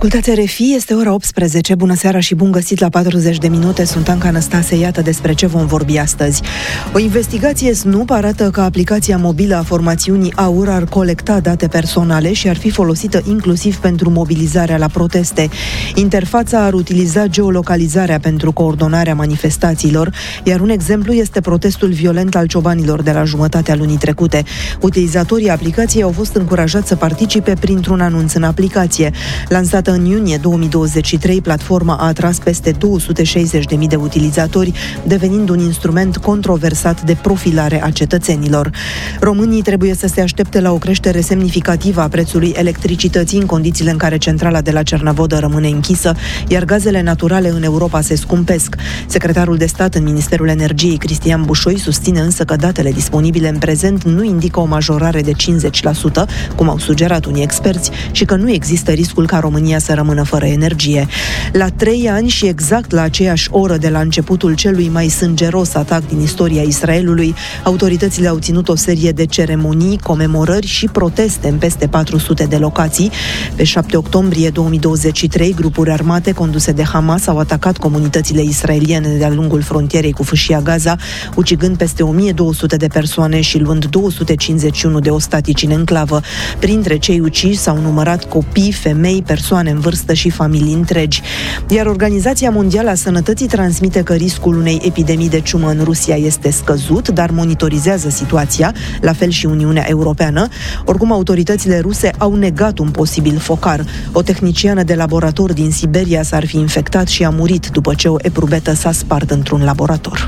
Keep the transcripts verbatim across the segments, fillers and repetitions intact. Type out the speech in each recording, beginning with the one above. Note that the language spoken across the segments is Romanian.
Ascultați R F I, este ora optsprezece. Bună seara și bun găsit la patruzeci de minute. Sunt Anca Năstase, iată despre ce vom vorbi astăzi. O investigație Snoop arată că aplicația mobilă a formațiunii AUR ar colecta date personale și ar fi folosită inclusiv pentru mobilizarea la proteste. Interfața ar utiliza geolocalizarea pentru coordonarea manifestațiilor, iar un exemplu este protestul violent al ciobanilor de la jumătatea lunii trecute. Utilizatorii aplicației au fost încurajați să participe printr-un anunț în aplicație. Lansată în iunie două mii douăzeci și trei, platforma a atras peste două sute șaizeci de mii de utilizatori, devenind un instrument controversat de profilare a cetățenilor. Românii trebuie să se aștepte la o creștere semnificativă a prețului electricității în condițiile în care centrala de la Cernavodă rămâne închisă, iar gazele naturale în Europa se scumpesc. Secretarul de stat în Ministerul Energiei, Cristian Bușoi, susține însă că datele disponibile în prezent nu indică o majorare de cincizeci la sută, cum au sugerat unii experți, și că nu există riscul ca România să rămână fără energie. La trei ani și exact la aceeași oră de la începutul celui mai sângeros atac din istoria Israelului, autoritățile au ținut o serie de ceremonii, comemorări și proteste în peste patru sute de locații. Pe șapte octombrie două mii douăzeci și trei, grupuri armate conduse de Hamas au atacat comunitățile israeliene de-a lungul frontierei cu Fâșia Gaza, ucigând peste o mie două sute de persoane și luând două sute cincizeci și unu de ostatici în enclavă. Printre cei uciși s-au numărat copii, femei, persoane în vârstă și familii întregi. Iar Organizația Mondială a Sănătății transmite că riscul unei epidemii de ciumă în Rusia este scăzut, dar monitorizează situația, la fel și Uniunea Europeană. Oricum, autoritățile ruse au negat un posibil focar. O tehniciană de laborator din Siberia s-ar fi infectat și a murit după ce o eprubetă s-a spart într-un laborator.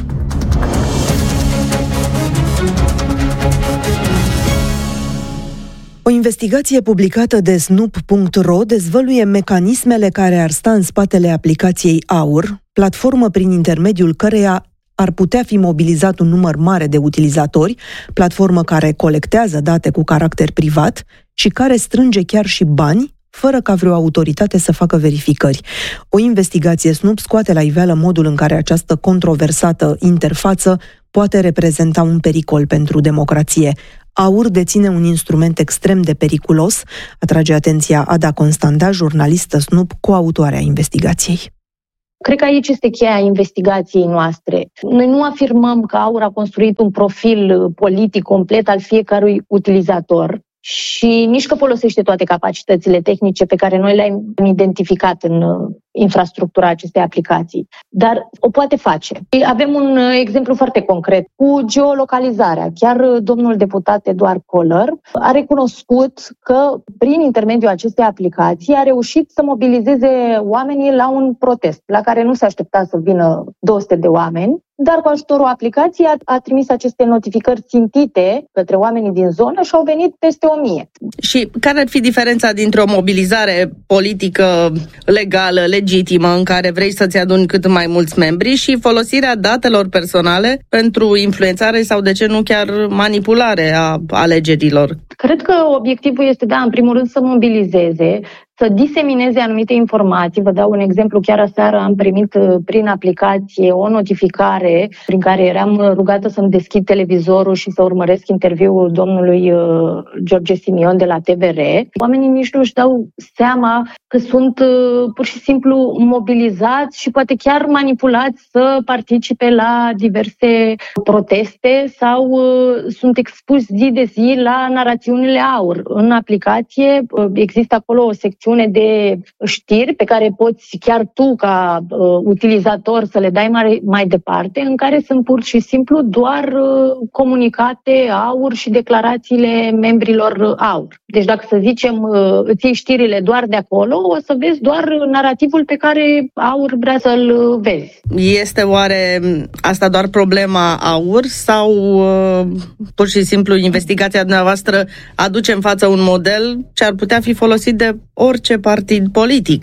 O investigație publicată de Snoop punct ro dezvăluie mecanismele care ar sta în spatele aplicației AUR, platformă prin intermediul căreia ar putea fi mobilizat un număr mare de utilizatori, platformă care colectează date cu caracter privat și care strânge chiar și bani, fără ca vreo autoritate să facă verificări. O investigație Snoop scoate la iveală modul în care această controversată interfață poate reprezenta un pericol pentru democrație. AUR deține un instrument extrem de periculos, atrage atenția Ada Constanda, jurnalistă Snoop, coautoarea investigației. Cred că aici este cheia investigației noastre. Noi nu afirmăm că AUR a construit un profil politic complet al fiecărui utilizator și nici că folosește toate capacitățile tehnice pe care noi le-am identificat în infrastructura acestei aplicații. Dar o poate face. Avem un exemplu foarte concret cu geolocalizarea. Chiar domnul deputat Eduard Koller a recunoscut că prin intermediul acestei aplicații a reușit să mobilizeze oamenii la un protest, la care nu se aștepta să vină două sute de oameni, dar cu ajutorul aplicației a, a trimis aceste notificări țintite către oamenii din zonă și au venit peste o mie. Și care ar fi diferența dintre o mobilizare politică legală, legitimă, în care vrei să-ți aduni cât mai mulți membri, și folosirea datelor personale pentru influențare sau, de ce nu, chiar manipulare a alegerilor? Cred că obiectivul este, da, în primul rând să mobilizeze, să disemineze anumite informații. Vă dau un exemplu. Chiar aseară am primit prin aplicație o notificare prin care eram rugată să-mi deschid televizorul și să urmăresc interviul domnului George Simion de la T V R. Oamenii nici nu își dau seama că sunt pur și simplu mobilizați și poate chiar manipulați să participe la diverse proteste sau sunt expuși zi de zi la narațiunile AUR. În aplicație există acolo o secțiune de știri pe care poți chiar tu ca uh, utilizator să le dai mai, mai departe, în care sunt pur și simplu doar uh, comunicate AUR și declarațiile membrilor AUR. Deci dacă, să zicem, uh, îți iei știrile doar de acolo, o să vezi doar narativul pe care AUR vrea să-l vezi. Este oare asta doar problema AUR sau uh, pur și simplu investigația dumneavoastră aduce în față un model ce ar putea fi folosit de orice partid politic?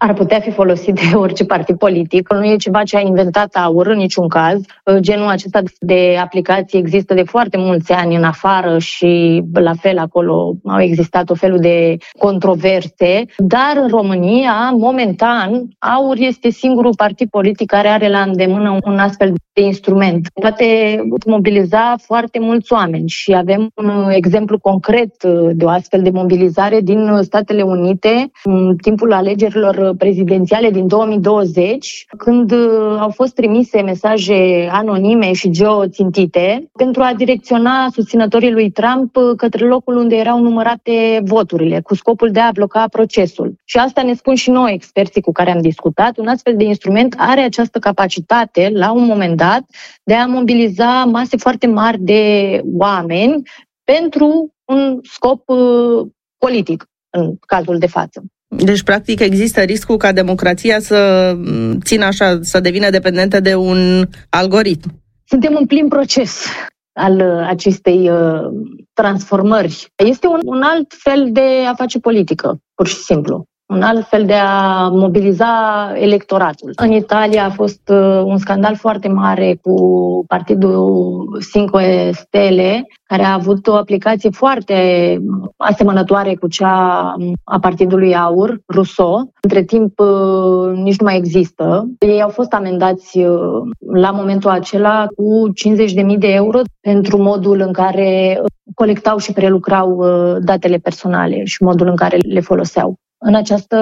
ar putea fi folosit de orice partid politic. Nu e ceva ce a inventat AUR în niciun caz. Genul acesta de aplicații există de foarte mulți ani în afară și la fel acolo au existat o felul de controverse. Dar în România, momentan, AUR este singurul partid politic care are la îndemână un astfel de instrument. Poate mobiliza foarte mulți oameni și avem un exemplu concret de o astfel de mobilizare din Statele Unite în timpul alegerilor prezidențiale din două mii douăzeci, când au fost trimise mesaje anonime și geoțintite pentru a direcționa susținătorii lui Trump către locul unde erau numărate voturile, cu scopul de a bloca procesul. Și asta ne spun și noi, experții cu care am discutat. Un astfel de instrument are această capacitate, la un moment dat, de a mobiliza mase foarte mari de oameni pentru un scop uh, politic, în cazul de față. Deci, practic, există riscul ca democrația să țină așa, să devină dependentă de un algoritm. Suntem în plin proces al acestei uh, transformări. Este un, un alt fel de a face politică, pur și simplu. Un alt fel de a mobiliza electoratul. În Italia a fost uh, un scandal foarte mare cu partidul Cinque Stelle, care a avut o aplicație foarte asemănătoare cu cea a partidului AUR, Rousseau. Între timp uh, nici nu mai există. Ei au fost amendați uh, la momentul acela cu cincizeci de mii de euro pentru modul în care colectau și prelucrau uh, datele personale și modul în care le foloseau. În această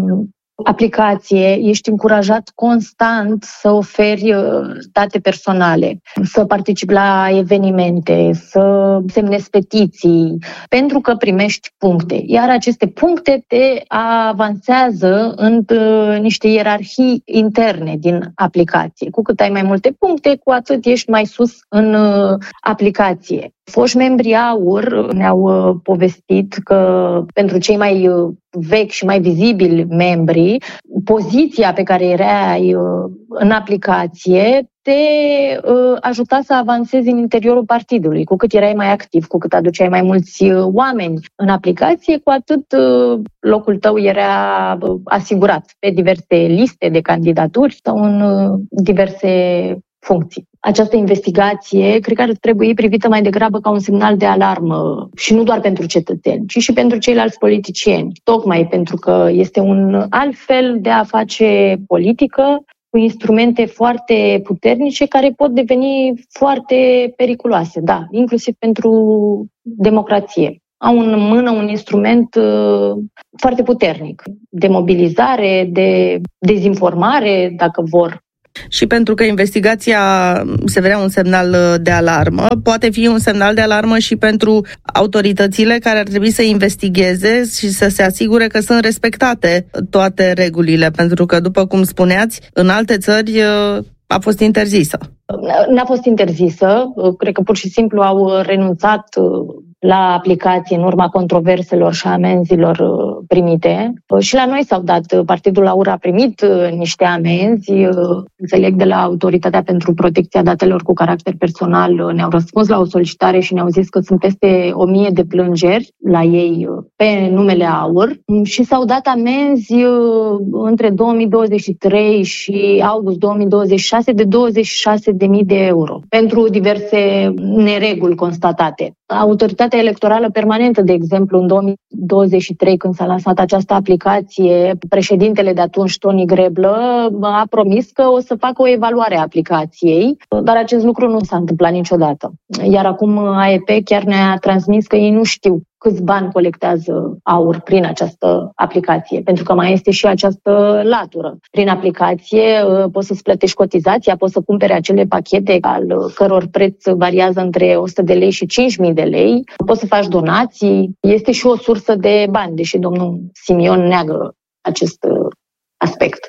aplicație ești încurajat constant să oferi date personale, să participi la evenimente, să semnezi petiții, pentru că primești puncte. Iar aceste puncte te avansează în niște ierarhii interne din aplicație. Cu cât ai mai multe puncte, cu atât ești mai sus în aplicație. Foști membri AUR ne-au povestit că pentru cei mai vechi și mai vizibili membri, poziția pe care erai în aplicație te ajuta să avansezi în interiorul partidului. Cu cât erai mai activ, cu cât aduceai mai mulți oameni în aplicație, cu atât locul tău era asigurat pe diverse liste de candidaturi sau în diverse funcții. Această investigație cred că ar trebui privită mai degrabă ca un semnal de alarmă și nu doar pentru cetățeni, ci și pentru ceilalți politicieni, tocmai pentru că este un alt fel de a face politică cu instrumente foarte puternice care pot deveni foarte periculoase, da, inclusiv pentru democrație. Au în mână un instrument uh, foarte puternic de mobilizare, de dezinformare, dacă vor. Și pentru că investigația se vrea un semnal de alarmă, poate fi un semnal de alarmă și pentru autoritățile care ar trebui să investigheze și să se asigure că sunt respectate toate regulile, pentru că, după cum spuneați, în alte țări a fost interzisă. N-a fost interzisă, cred că pur și simplu au renunțat la aplicație în urma controverselor și amenzilor primite. Și la noi s-au dat, Partidul AUR a primit niște amenzi, înțeleg de la Autoritatea pentru Protecția Datelor cu Caracter Personal, ne-au răspuns la o solicitare și ne-au zis că sunt peste o mie de plângeri la ei pe numele AUR și s-au dat amenzi între două mii douăzeci și trei și august două mii douăzeci și șase de douăzeci și șase de mii de euro pentru diverse nereguli constatate. Autoritatea Electorală Permanentă, de exemplu, în două mii douăzeci și trei, când s-a lansat această aplicație, președintele de atunci, Toni Greblă, a promis că o să facă o evaluare a aplicației, dar acest lucru nu s-a întâmplat niciodată. Iar acum A E P chiar ne-a transmis că ei nu știu câți bani colectează AUR prin această aplicație, pentru că mai este și această latură. Prin aplicație poți să-ți plătești cotizația, poți să cumpere acele pachete al căror preț variază între o sută de lei și cinci mii de lei, poți să faci donații, este și o sursă de bani, deși domnul Simion neagă acest aspect.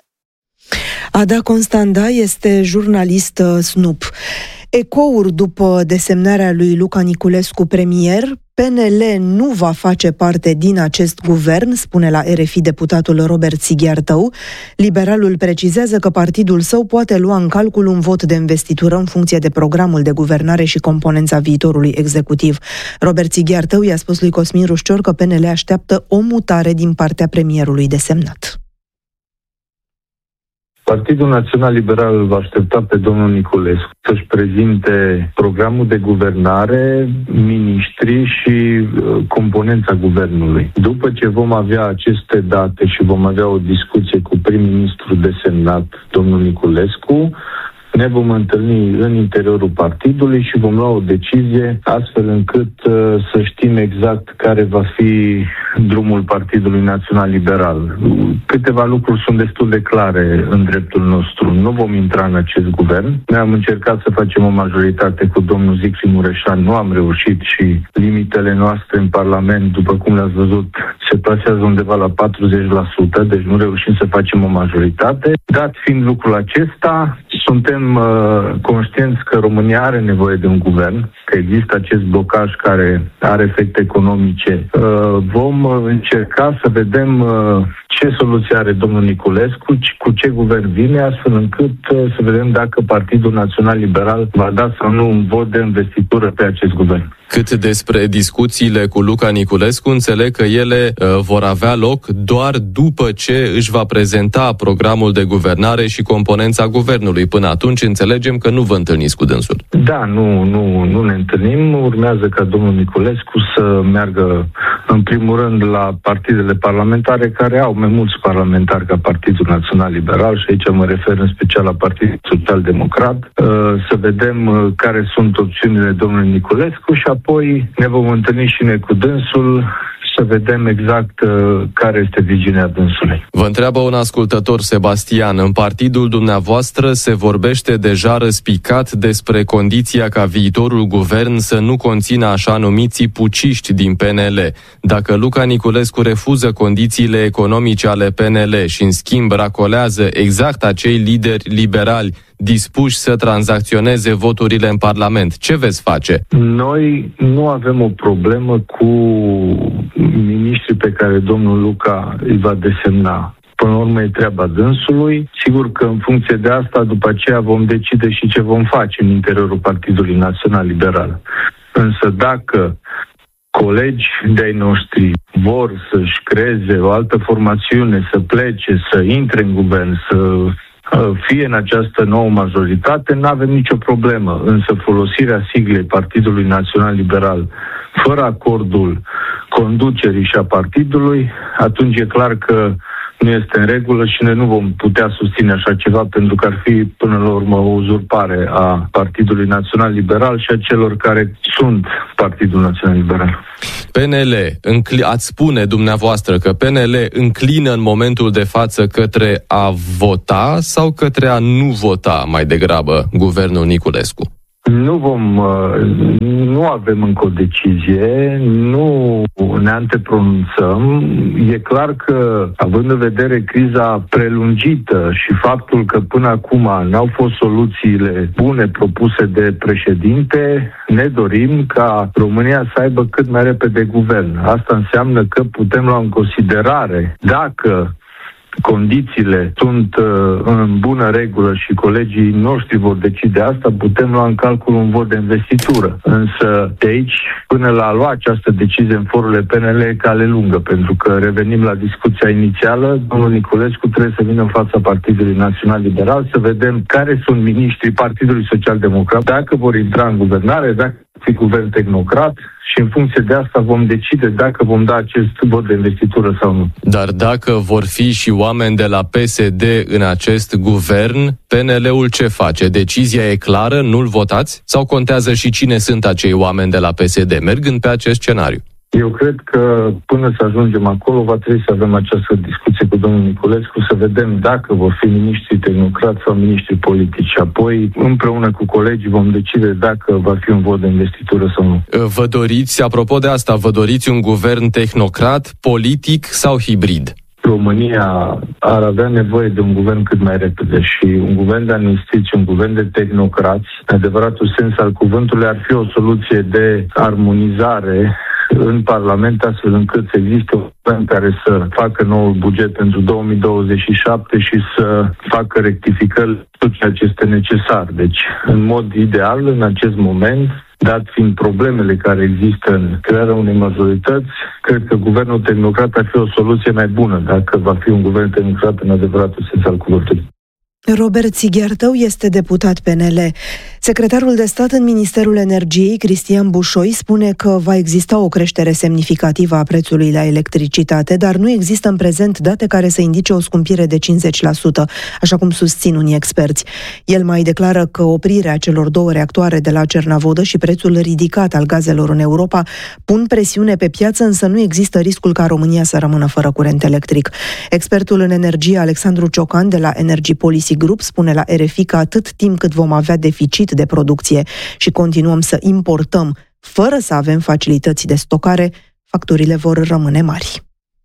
Ada Constanda este jurnalistă S N U P. Ecouri după desemnarea lui Luca Niculescu premier, P N L nu va face parte din acest guvern, spune la R F I deputatul Robert Sighiartău. Liberalul precizează că partidul său poate lua în calcul un vot de investitură în funcție de programul de guvernare și componența viitorului executiv. Robert Sighiartău i-a spus lui Cosmin Rușcior că P N L așteaptă o mutare din partea premierului desemnat. Partidul Național Liberal îl va aștepta pe domnul Niculescu să-și prezinte programul de guvernare, miniștrii și uh, componența guvernului. După ce vom avea aceste date și vom avea o discuție cu prim-ministru desemnat, domnul Niculescu, ne vom întâlni în interiorul partidului și vom lua o decizie astfel încât uh, să știm exact care va fi drumul Partidului Național Liberal. Câteva lucruri sunt destul de clare în dreptul nostru. Nu vom intra în acest guvern. Noi am încercat să facem o majoritate cu domnul Zicfrin Mureșan. Nu am reușit și limitele noastre în Parlament, după cum le-ați văzut, se plasează undeva la patruzeci la sută, deci nu reușim să facem o majoritate. Dat fiind lucrul acesta, suntem uh, conștienți că România are nevoie de un guvern, că există acest blocaj care are efecte economice. Uh, vom uh, încerca să vedem uh, ce soluție are domnul Niculescu, cu ce guvern vine, astfel încât uh, să vedem dacă Partidul Național Liberal va da sau nu un vot de investitură pe acest guvern. Cât despre discuțiile cu Luca Niculescu, înțeleg că ele uh, vor avea loc doar după ce își va prezenta programul de guvernare și componența guvernului. Până atunci înțelegem că nu vă întâlniți cu dânsul. Da, nu, nu, nu ne întâlnim. Urmează ca domnul Niculescu să meargă în primul rând la partidele parlamentare care au mai mulți parlamentari ca Partidul Național Liberal și aici mă refer în special la Partidul Social Democrat, uh, să vedem uh, care sunt opțiunile domnului Niculescu și apoi ne vom întâlni și noi cu dânsul să vedem exact uh, care este viziunea dânsului. Vă întreabă un ascultător, Sebastian, în partidul dumneavoastră se vorbește deja răspicat despre condiția ca viitorul guvern să nu conțină așa numiții puciști din P N L. Dacă Luca Niculescu refuză condițiile economice ale P N L și în schimb racolează exact acei lideri liberali dispuși să tranzacționeze voturile în Parlament, ce veți face? Noi nu avem o problemă cu miniștrii pe care domnul Luca îi va desemna. Până la urmă e treaba dânsului. Sigur că în funcție de asta, după aceea vom decide și ce vom face în interiorul Partidului Național Liberal. Însă dacă colegi de-ai noștri vor să-și creeze o altă formațiune, să plece, să intre în guvern, să fie în această nouă majoritate, nu avem nicio problemă. Însă folosirea siglei Partidului Național Liberal fără acordul conducerii și a partidului, atunci e clar că nu este în regulă și noi nu vom putea susține așa ceva pentru că ar fi până la urmă o uzurpare a Partidului Național Liberal și a celor care sunt Partidul Național Liberal. P N L, ați spune dumneavoastră că P N L înclină în momentul de față către a vota sau către a nu vota mai degrabă guvernul Niculescu? Nu vom, nu avem încă o decizie, nu ne antepronunțăm. E clar că, având în vedere criza prelungită și faptul că până acum n-au fost soluțiile bune propuse de președinte, ne dorim ca România să aibă cât mai repede guvern. Asta înseamnă că putem lua în considerare dacă condițiile sunt uh, în bună regulă și colegii noștri vor decide asta, putem lua în calcul un vot de investitură. Însă de aici, până la a lua această decizie în forurile P N L, e cale lungă, pentru că revenim la discuția inițială, domnul Niculescu trebuie să vină în fața Partidului Național Liberal să vedem care sunt miniștrii Partidului Social Democrat, dacă vor intra în guvernare, dacă fi guvern tehnocrat și în funcție de asta vom decide dacă vom da acest vot de investitură sau nu. Dar dacă vor fi și oameni de la P S D în acest guvern, P N L-ul ce face? Decizia e clară, nu-l votați? Sau contează și cine sunt acei oameni de la P S D, mergând pe acest scenariu? Eu cred că până să ajungem acolo va trebui să avem această discuție cu domnul Niculescu, să vedem dacă vor fi miniștri tehnocrați sau miniștri politici. Apoi, împreună cu colegii, vom decide dacă va fi un vot de investitură sau nu. Vă doriți, apropo de asta, vă doriți un guvern tehnocrat, politic sau hibrid? România ar avea nevoie de un guvern cât mai repede și un guvern de amnistiți, un guvern de tehnocrați, în adevăratul sens al cuvântului, ar fi o soluție de armonizare în Parlament, astfel încât să existe un guvern care să facă noul buget pentru două mii douăzeci și șapte și să facă rectificări tot ceea ce este necesar. Deci, în mod ideal, în acest moment, dat fiind problemele care există în crearea unei majorități, cred că guvernul tehnocrat ar fi o soluție mai bună, dacă va fi un guvern tehnocrat în adevăratul sens al cuvântului. Robert Sighiartău este deputat P N L. Secretarul de stat în Ministerul Energiei, Cristian Bușoi, spune că va exista o creștere semnificativă a prețului la electricitate, dar nu există în prezent date care să indice o scumpire de cincizeci la sută, așa cum susțin unii experți. El mai declară că oprirea celor două reactoare de la Cernavodă și prețul ridicat al gazelor în Europa pun presiune pe piață, însă nu există riscul ca România să rămână fără curent electric. Expertul în energie, Alexandru Ciocan, de la Energy Policy Group, spune la R F I că atât timp cât vom avea deficit de producție și continuăm să importăm fără să avem facilități de stocare, facturile vor rămâne mari.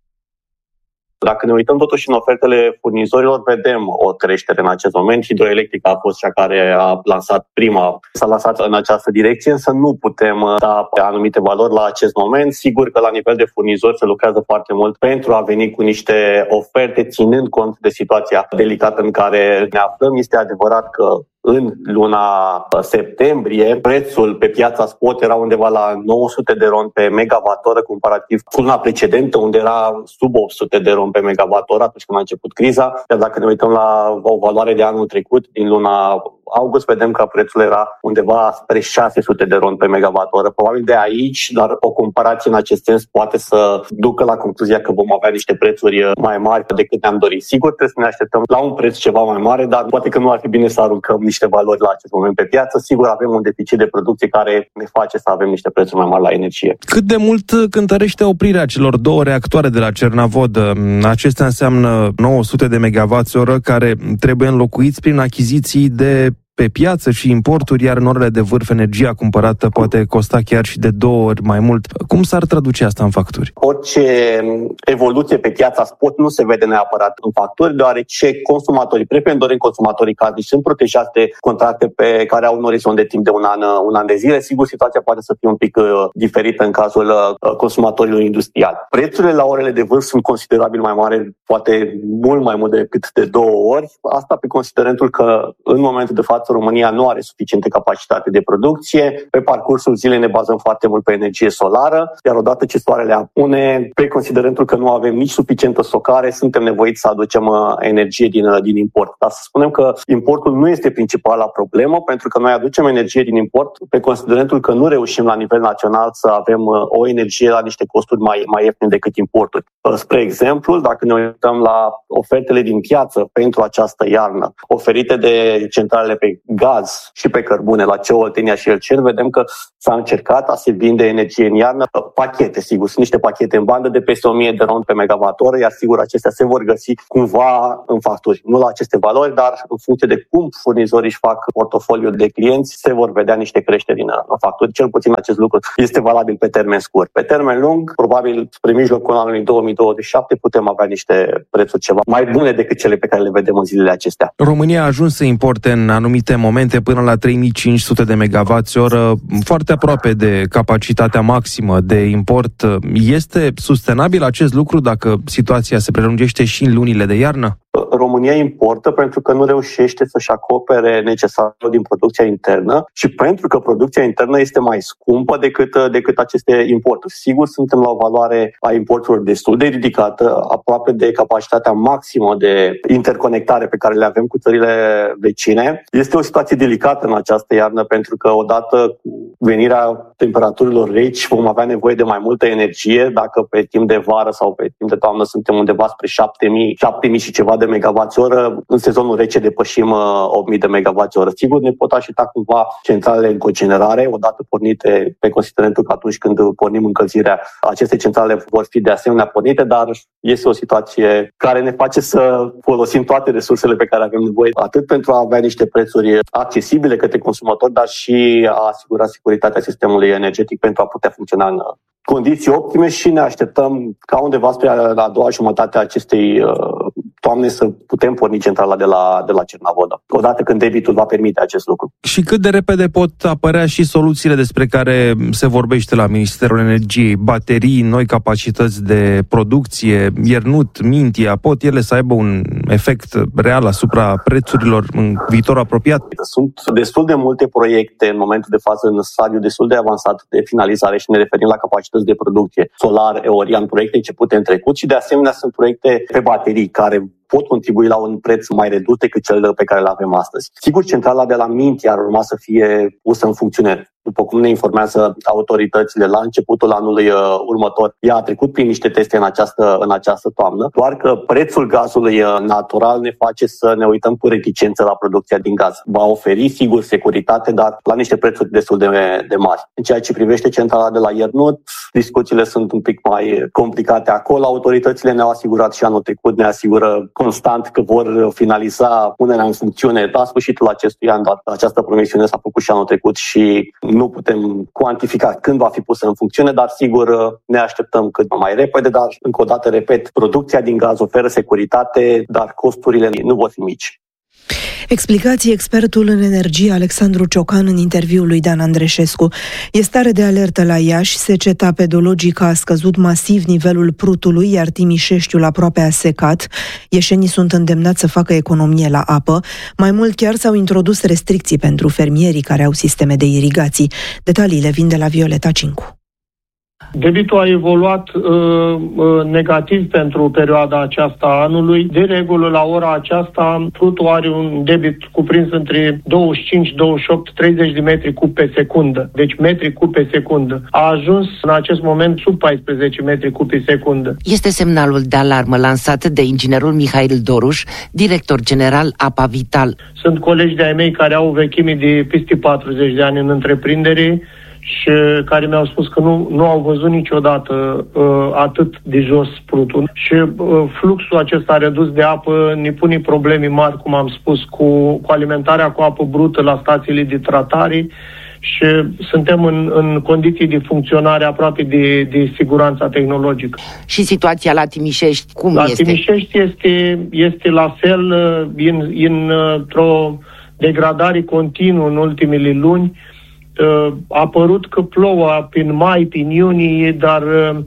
Dacă ne uităm totuși în ofertele furnizorilor, vedem o creștere în acest moment. Hidroelectrica a fost cea care a lansat prima, s-a lansat în această direcție, însă nu putem da pe anumite valori la acest moment. Sigur că la nivel de furnizori se lucrează foarte mult pentru a veni cu niște oferte, ținând cont de situația delicată în care ne aflăm. Este adevărat că în luna septembrie, prețul pe piața spot era undeva la nouă sute de ron pe megawatt-oră, comparativ cu luna precedentă, unde era sub opt sute de ron pe megawatt-oră atunci când a început criza. Iar dacă ne uităm la o valoare de anul trecut, din luna august, vedem că prețul era undeva spre șase sute de ron pe megawatt-oră. Probabil de aici, dar o comparație în acest sens poate să ducă la concluzia că vom avea niște prețuri mai mari decât ne-am dorit. Sigur, trebuie să ne așteptăm la un preț ceva mai mare, dar poate că nu ar fi bine să aruncăm niște valori la acest moment pe piață. Sigur, avem un deficit de producție care ne face să avem niște prețuri mai mari la energie. Cât de mult cântărește oprirea celor două reactoare de la Cernavodă? Acestea înseamnă nouă sute de megawatts-oră care trebuie înlocuiți prin achiziții de pe piață și importuri, iar în orele de vârf energia cumpărată poate costa chiar și de două ori mai mult. Cum s-ar traduce asta în facturi? Orice evoluție pe piața spot nu se vede neapărat în facturi, deoarece consumatorii, prepondorent consumatorii casnici, sunt protejați de contracte pe care au un orizont de timp de un an, un an de zile. Sigur, situația poate să fie un pic uh, diferită în cazul uh, consumatorilor industriali. Prețurile la orele de vârf sunt considerabil mai mari, poate mult mai mult decât de două ori. Asta pe considerentul că în momentul de față România nu are suficientă capacitate de producție. Pe parcursul zilei ne bazăm foarte mult pe energie solară, iar odată ce soarele apune, pe considerentul că nu avem nici suficientă stocare, suntem nevoiți să aducem energie din, din import. Dar să spunem că importul nu este principala problemă, pentru că noi aducem energie din import pe considerentul că nu reușim la nivel național să avem o energie la niște costuri mai, mai ieftine decât importul. Spre exemplu, dacă ne uităm la ofertele din piață pentru această iarnă, oferite de centralele pe gaz și pe cărbune la C E O, Oltenia și Elcen, vedem că s-a încercat a se vinde energie în iarnă, pachete, sigur, sunt niște pachete în bandă de peste o mie de ron pe megawatt-oră, iar sigur acestea se vor găsi cumva în facturi. Nu la aceste valori, dar în funcție de cum furnizorii își fac portofoliul de clienți, se vor vedea niște creșteri în facturi. Cel puțin acest lucru este valabil pe termen scurt. Pe termen lung, probabil spre mijlocul anului două mii douăzeci și șapte putem avea niște prețuri ceva mai bune decât cele pe care le vedem în zilele acestea. România a ajuns să importe în anumite momente până la trei mii cinci sute de megawatts-oră, foarte aproape de capacitatea maximă de import. Este sustenabil acest lucru dacă situația se prelungește și în lunile de iarnă? România importă pentru că nu reușește să-și acopere necesarul din producția internă și pentru că producția internă este mai scumpă decât, decât aceste importuri. Sigur, suntem la o valoare a importurilor destul de ridicată, aproape de capacitatea maximă de interconectare pe care le avem cu țările vecine. Este o situație delicată în această iarnă pentru că odată cu venirea temperaturilor reci vom avea nevoie de mai multă energie. Dacă pe timp de vară sau pe timp de toamnă suntem undeva spre șapte mii și ceva de megawatts-oră, în sezonul rece depășim opt mii de megawatts-oră. Sigur, ne pot aștepta cumva centralele în cogenerare, odată pornite pe considerentul că atunci când pornim încălzirea, aceste centrale vor fi de asemenea pornite, dar este o situație care ne face să folosim toate resursele pe care avem nevoie, atât pentru a avea niște prețuri accesibile către consumatori, dar și a asigura securitatea sistemului energetic pentru a putea funcționa în condiții optime și ne așteptăm ca undeva spre a doua jumătate a acestei toamne să putem porni centrala de la, de la Cernavodă, odată când debitul va permite acest lucru. Și cât de repede pot apărea și soluțiile despre care se vorbește la Ministerul Energiei? Baterii, noi capacități de producție, iernut, mintia, pot ele să aibă un efect real asupra prețurilor în viitor apropiat? Sunt destul de multe proiecte în momentul de față în stadiu destul de avansat de finalizare și ne referim la capacități de producție solar, eolian, proiecte începute în trecut și de asemenea sunt proiecte pe baterii care pot contribui la un preț mai redus decât cel pe care îl avem astăzi. Sigur, centrala de la Mintea ar urma să fie pusă în funcțiune. După cum ne informează autoritățile, la începutul anului uh, următor, ea a trecut prin niște teste în această, în această toamnă, doar că prețul gazului uh, natural ne face să ne uităm cu reticență la producția din gaz. Va oferi, sigur, securitate, dar la niște prețuri destul de, de mari. În ceea ce privește centrala de la Iernut, discuțiile sunt un pic mai complicate acolo. Autoritățile ne-au asigurat și anul trecut, ne asigură constant că vor finaliza punerea în funcțiune la sfârșitul acestui an, dar această promisiune s-a făcut și anul trecut și nu putem cuantifica când va fi pusă în funcțiune, dar sigur ne așteptăm cât mai repede, dar încă o dată repet, producția din gaz oferă securitate, dar costurile nu vor fi mici. Explicații expertul în energie Alexandru Ciocan în interviul lui Dan Andreșescu. E stare de alertă la Iași, seceta pedologică a scăzut masiv nivelul Prutului, iar Timișeștiul aproape a secat. Ieșenii sunt îndemnați să facă economie la apă. Mai mult chiar s-au introdus restricții pentru fermierii care au sisteme de irigații. Detaliile vin de la Violeta Cincu. Debitul a evoluat uh, uh, negativ pentru perioada aceasta a anului. De regulă, la ora aceasta, Prutul are un debit cuprins între douăzeci și cinci, douăzeci și opt, treizeci de metri cub pe secundă. Deci metri cub pe secundă. A ajuns în acest moment sub paisprezece metri cub pe secundă. Este semnalul de alarmă lansat de inginerul Mihail Doruș, director general Apa Vital. Sunt colegi de-ai mei care au vechime de peste patruzeci de ani în întreprindere și care mi-au spus că nu, nu au văzut niciodată uh, atât de jos Prutul. Și uh, fluxul acesta redus de apă ne pune probleme mari, cum am spus, cu, cu alimentarea cu apă brută la stațiile de tratare și suntem în, în condiții de funcționare aproape de, de siguranța tehnologică. Și situația la Timișești, cum la este? La Timișești este, este la fel, în, în, într-o degradare continuă în ultimele luni. A apărut că plouă prin mai, prin iunie, dar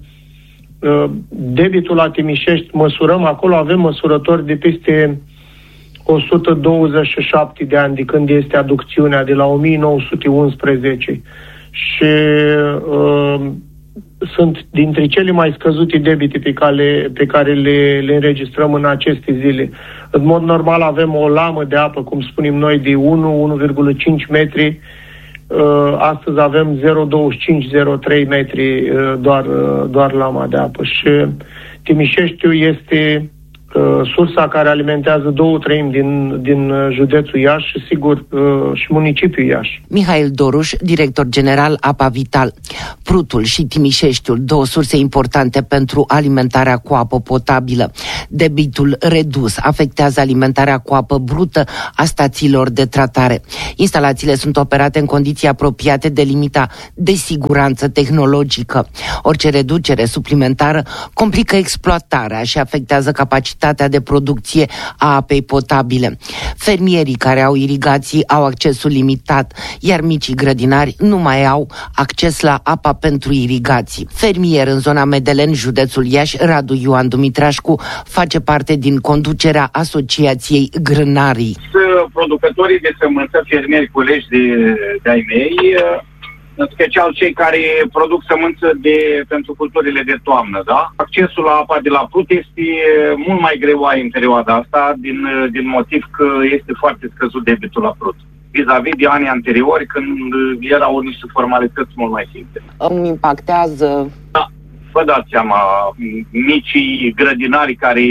debitul la Timișești, măsurăm acolo, avem măsurători de peste o sută douăzeci și șapte de ani de când este aducțiunea, de la o mie nouă sute unsprezece. Și uh, sunt dintre cele mai scăzute debite pe care, pe care le, le înregistrăm în aceste zile. În mod normal avem o lamă de apă, cum spunem noi, de unu, unu virgulă cinci metri. Astăzi avem zero virgulă douăzeci și cinci - zero virgulă trei metri doar, doar lama de apă. Și Timișeștiul este uh, sursa care alimentează două treimi din, din județul Iași și, sigur, uh, și municipiul Iași. Mihail Doruș, director general Apa Vital. Prutul și Timișeștiul, două surse importante pentru alimentarea cu apă potabilă. Debitul redus afectează alimentarea cu apă brută a stațiilor de tratare. Instalațiile sunt operate în condiții apropiate de limita de siguranță tehnologică. Orice reducere suplimentară complică exploatarea și afectează capacitatea de producție a apei potabile. Fermierii care au irigații au accesul limitat, iar micii grădinari nu mai au acces la apa pentru irigații. Fermier în zona Medelen, județul Iași, Radu Ioan Dumitrașcu, face parte din conducerea Asociației Grânarii. Producătorii de sămânță, fermieri, colegi de, de-ai mei, în special cei care produc sămânță de, pentru culturile de toamnă, da? Accesul la apa de la Prut este mult mai greu în perioada asta, din, din motiv că este foarte scăzut debitul la Prut, vis-a-vis de anii anteriori, când erau niște formalități mult mai simple. Îmi impactează... Da, vă dați seama, micii grădinari care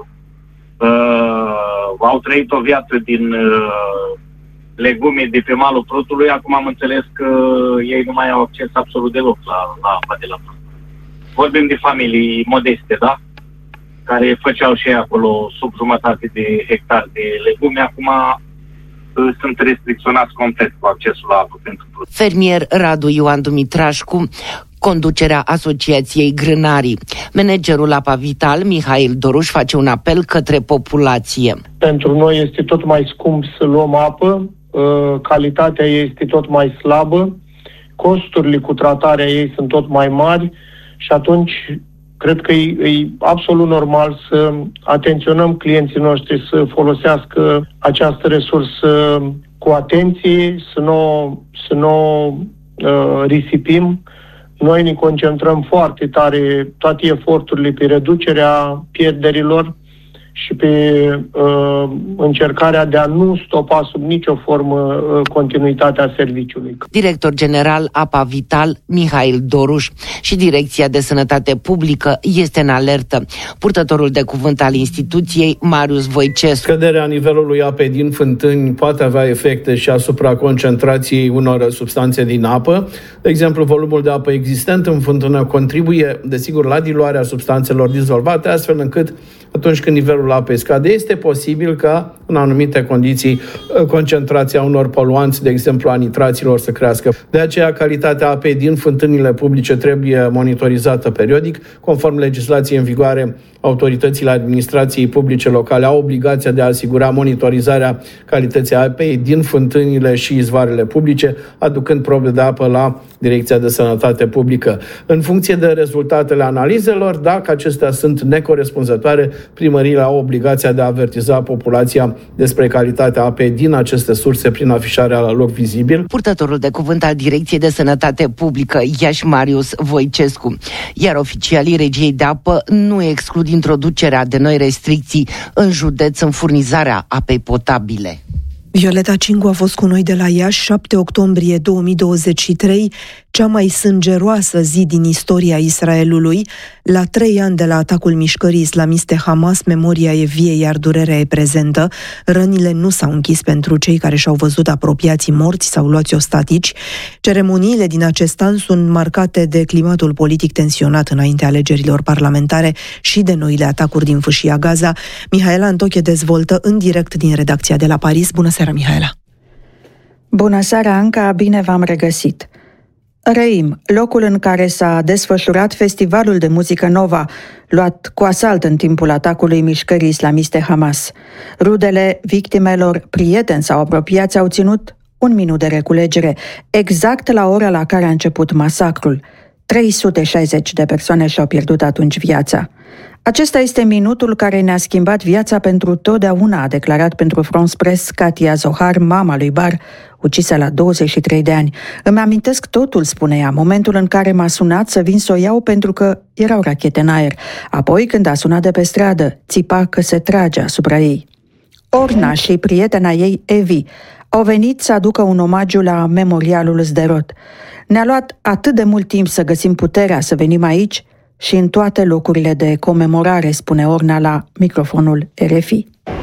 uh, au trăit o viață din... Uh, legume de pe malul Prutului, acum am înțeles că ei nu mai au acces absolut deloc la, la apa de la Prut. Vorbim de familii modeste, da? Care făceau și ei acolo sub jumătate de hectare de legume, acum uh, sunt restricționați complet cu accesul la apă pentru Prut. Fermier Radu Ioan Dumitrașcu, conducerea Asociației Grânarii. Managerul Apa Vital, Mihail Doruș, face un apel către populație. Pentru noi este tot mai scump să luăm apă, calitatea ei este tot mai slabă, costurile cu tratarea ei sunt tot mai mari și atunci cred că e, e absolut normal să atenționăm clienții noștri să folosească această resursă cu atenție, să nu, să nu uh, risipim. Noi ne concentrăm foarte tare toate eforturile pe reducerea pierderilor și pe uh, încercarea de a nu stopa sub nicio formă uh, continuitatea serviciului. Director general APA Vital, Mihail Doruș, și Direcția de Sănătate Publică este în alertă. Purtătorul de cuvânt al instituției, Marius Voicescu. Scăderea nivelului apei din fântâni poate avea efecte și asupra concentrației unor substanțe din apă. De exemplu, volumul de apă existent în fântână contribuie, desigur, la diluarea substanțelor dizolvate, astfel încât atunci când nivelul apei scade, este posibil ca, în anumite condiții, concentrația unor poluanți, de exemplu a nitraților, să crească. De aceea, calitatea apei din fântânile publice trebuie monitorizată periodic. Conform legislației în vigoare, autoritățile administrației publice locale au obligația de a asigura monitorizarea calității apei din fântânile și izvoarele publice, aducând probe de apă la Direcția de Sănătate Publică. În funcție de rezultatele analizelor, dacă acestea sunt necorespunzătoare, primăriile au obligația de a avertiza populația despre calitatea apei din aceste surse prin afișarea la loc vizibil. Purtătorul de cuvânt al Direcției de Sănătate Publică, Iași, Marius Voicescu. Iar oficialii Regiei de Apă nu exclud introducerea de noi restricții în județ în furnizarea apei potabile. Violeta Cingu a fost cu noi de la Iași, șapte octombrie două mii douăzeci și trei, cea mai sângeroasă zi din istoria Israelului. La trei ani de la atacul mișcării islamiste Hamas, memoria e vie, iar durerea e prezentă. Rănile nu s-au închis pentru cei care și-au văzut apropiații morți sau luați ostatici. Ceremoniile din acest an sunt marcate de climatul politic tensionat înaintea alegerilor parlamentare și de noile atacuri din Fâșia Gaza. Mihaela Antoche dezvoltă în direct din redacția de la Paris. Bună seara, Mihaela! Bună seara, Anca, bine v-am regăsit! Reim, locul în care s-a desfășurat festivalul de muzică Nova, luat cu asalt în timpul atacului mișcării islamiste Hamas. Rudele victimelor, prieteni sau apropiați au ținut un minut de reculegere, exact la ora la care a început masacrul. trei sute șaizeci de persoane și-au pierdut atunci viața. Acesta este minutul care ne-a schimbat viața pentru totdeauna, a declarat pentru France Press Katia Zohar, mama lui Bar, ucisă la douăzeci și trei de ani. Îmi amintesc totul, spune ea, momentul în care m-a sunat să vin să o iau pentru că erau rachete în aer. Apoi, când a sunat de pe stradă, țipa că se trage asupra ei. Orna și prietena ei, Evi, au venit să aducă un omagiu la memorialul Sderot. Ne-a luat atât de mult timp să găsim puterea să venim aici și în toate locurile de comemorare, spune Orna la microfonul R F I.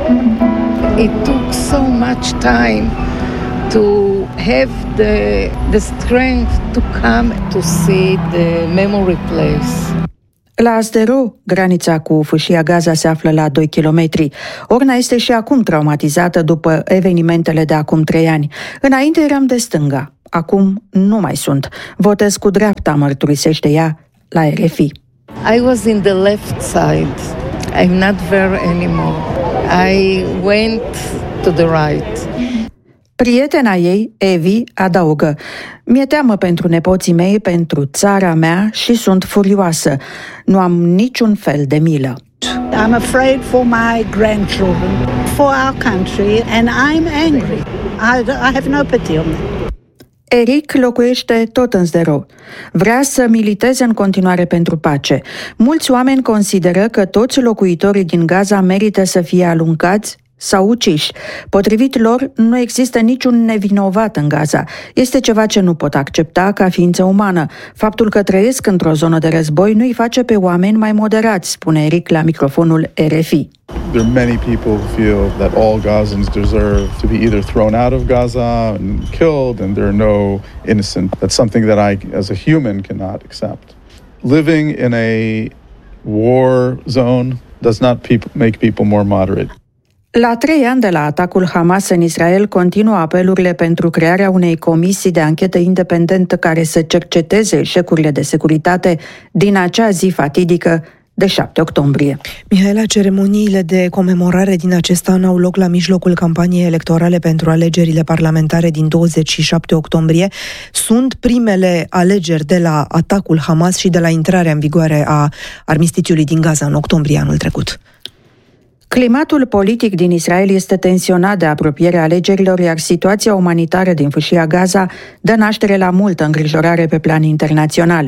It took so much time to have the, the strength to come to see the memory place. La Sderot, granița cu Fâșia Gaza se află la doi kilometri. Orna este și acum traumatizată după evenimentele de acum trei ani. Înainte eram de stânga, acum nu mai sunt. Votez cu dreapta, mărturisește ea la R F I. I was in the left side. I'm not there anymore. I went to the right. Prietena ei, Evi, adaugă: mi-e teamă pentru nepoții mei, pentru țara mea și sunt furioasă. Nu am niciun fel de milă. I'm afraid for my grandchildren, for our country, and I'm angry. I, I have no pity on them. Eric locuiește tot în Sderot. Vrea să militeze în continuare pentru pace. Mulți oameni consideră că toți locuitorii din Gaza merită să fie alungați sau uciși. Potrivit lor, nu există niciun nevinovat în Gaza. Este ceva ce nu pot accepta ca ființă umană. Faptul că trăiesc într-o zonă de război nu îi face pe oameni mai moderați, spune Eric la microfonul R F I. There are many people who feel that all Gazans deserve to be either thrown out of Gaza and killed, and there are no innocent. That's something that I, as a human, cannot accept. Living in a war zone does not people, make people more moderate. La trei ani de la atacul Hamas în Israel, continuă apelurile pentru crearea unei comisii de anchetă independentă care să cerceteze eșecurile de securitate din acea zi fatidică de șapte octombrie. Mihaela, ceremoniile de comemorare din acest an au loc la mijlocul campaniei electorale pentru alegerile parlamentare din douăzeci și șapte octombrie. Sunt primele alegeri de la atacul Hamas și de la intrarea în vigoare a armistițiului din Gaza în octombrie anul trecut. Climatul politic din Israel este tensionat de apropierea alegerilor, iar situația umanitară din Fâșia Gaza dă naștere la multă îngrijorare pe plan internațional.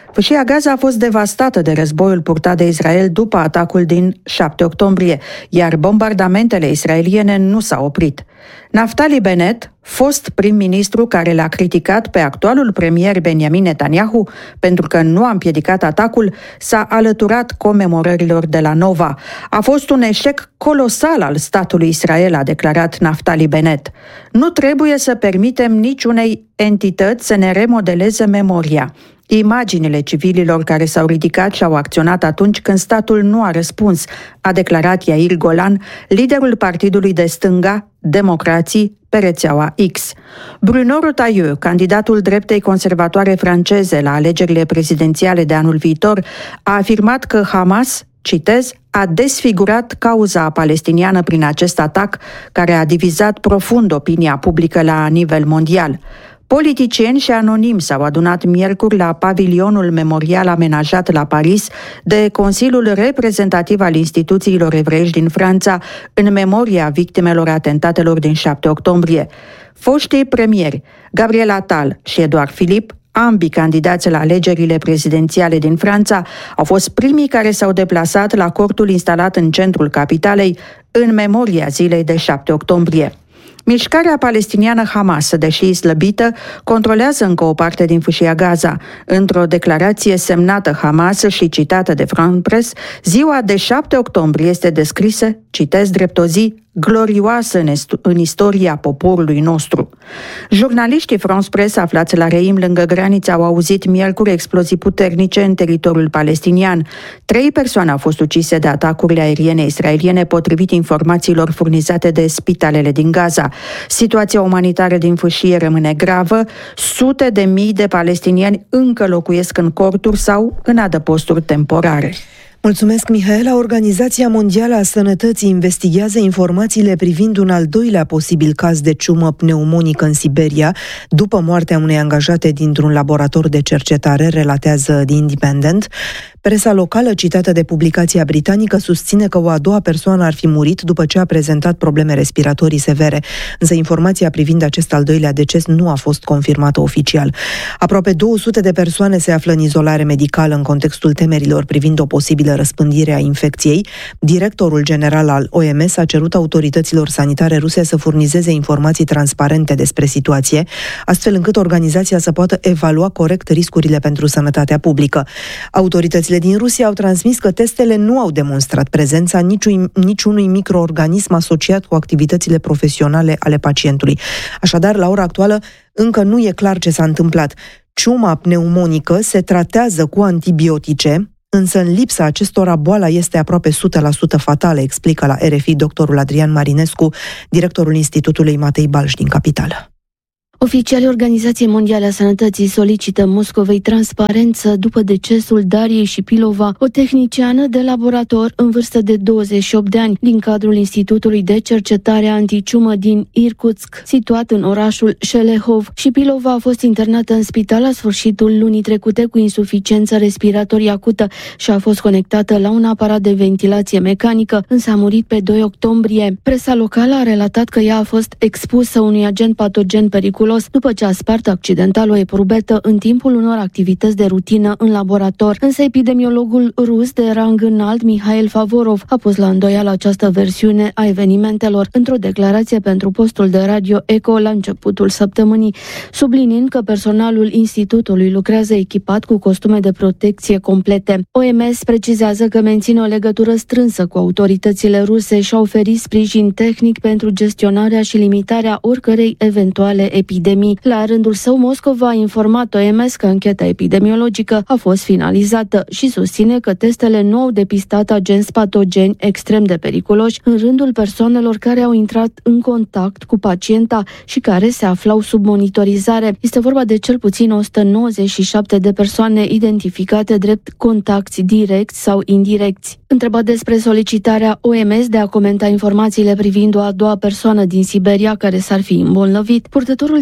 Fâșia Gaza a fost devastată de războiul purtat de Israel după atacul din șapte octombrie, iar bombardamentele israeliene nu s-au oprit. Naftali Bennett, fost prim-ministru care l-a criticat pe actualul premier Benjamin Netanyahu pentru că nu a împiedicat atacul, s-a alăturat comemorărilor de la Nova. A fost un eșec colosal al statului Israel, a declarat Naftali Bennett. Nu trebuie să permitem niciunei entități să ne remodeleze memoria. Imaginile civililor care s-au ridicat și au acționat atunci când statul nu a răspuns, a declarat Yair Golan, liderul partidului de stânga, Democrații, pe rețeaua X. Bruno Retailleau, candidatul dreptei conservatoare franceze la alegerile prezidențiale de anul viitor, a afirmat că Hamas, citez, a desfigurat cauza palestiniană prin acest atac care a divizat profund opinia publică la nivel mondial. Politicieni și anonimi s-au adunat miercuri la pavilionul memorial amenajat la Paris de Consiliul Reprezentativ al Instituțiilor Evreiești din Franța în memoria victimelor atentatelor din șapte octombrie. Foștii premieri, Gabriel Attal și Edouard Philippe, ambii candidați la alegerile prezidențiale din Franța, au fost primii care s-au deplasat la cortul instalat în centrul capitalei în memoria zilei de șapte octombrie. Mișcarea palestiniană Hamas, deși slăbită, controlează încă o parte din Fâșia Gaza. Într-o declarație semnată Hamas și citată de France Press, ziua de șapte octombrie este descrisă, citez, drept o zi glorioasă în, est- în istoria poporului nostru. Jurnaliștii France Press aflați la Reim, lângă graniță, au auzit miercuri explozii puternice în teritoriul palestinian. Trei persoane au fost ucise de atacurile aeriene israeliene, potrivit informațiilor furnizate de spitalele din Gaza. Situația umanitară din fâșie rămâne gravă. Sute de mii de palestinieni încă locuiesc în corturi sau în adăposturi temporare. Mulțumesc, Mihaela. Organizația Mondială a Sănătății investigează informațiile privind un al doilea posibil caz de ciumă pneumonică în Siberia, după moartea unei angajate dintr-un laborator de cercetare, relatează The Independent. Presa locală, citată de publicația britanică, susține că o a doua persoană ar fi murit după ce a prezentat probleme respiratorii severe, însă informația privind acest al doilea deces nu a fost confirmată oficial. Aproape două sute de persoane se află în izolare medicală în contextul temerilor privind o posibilă răspândire a infecției. Directorul general al O M S a cerut autorităților sanitare ruse să furnizeze informații transparente despre situație, astfel încât organizația să poată evalua corect riscurile pentru sănătatea publică. Autoritățile din Rusia au transmis că testele nu au demonstrat prezența niciunui, niciunui microorganism asociat cu activitățile profesionale ale pacientului. Așadar, la ora actuală, încă nu e clar ce s-a întâmplat. Ciuma pneumonică se tratează cu antibiotice, însă în lipsa acestora boala este aproape o sută la sută fatală, explică la R F I doctorul Adrian Marinescu, directorul Institutului Matei Balș din capitală. Oficialii Organizației Mondiale a Sănătății solicită Moscovei transparență după decesul Dariei Shipilova, o tehniciană de laborator în vârstă de douăzeci și opt de ani, din cadrul Institutului de Cercetare Anticiumă din Irkutsk, situat în orașul Shelehov. Shipilova a fost internată în spital la sfârșitul lunii trecute cu insuficiență respiratorie acută și a fost conectată la un aparat de ventilație mecanică, însă a murit pe doi octombrie. Presa locală a relatat că ea a fost expusă unui agent patogen periculos după ce a spart accidental o eprubetă în timpul unor activități de rutină în laborator. Însă epidemiologul rus de rang înalt, Mihail Favorov, a pus la îndoială această versiune a evenimentelor într-o declarație pentru postul de radio Echo la începutul săptămânii, subliniind că personalul institutului lucrează echipat cu costume de protecție complete. O M S precizează că menține o legătură strânsă cu autoritățile ruse și a oferit sprijin tehnic pentru gestionarea și limitarea oricărei eventuale epidemii. La rândul său, Moscova a informat O M S că ancheta epidemiologică a fost finalizată și susține că testele nu au depistat agenți patogeni extrem de periculoși în rândul persoanelor care au intrat în contact cu pacienta și care se aflau sub monitorizare. Este vorba de cel puțin o sută nouăzeci și șapte de persoane identificate drept contacti direcți sau indirecți. Întrebat despre solicitarea O M S de a comenta informațiile privind o a doua persoană din Siberia care s-ar fi îmbolnăvit, purtătorul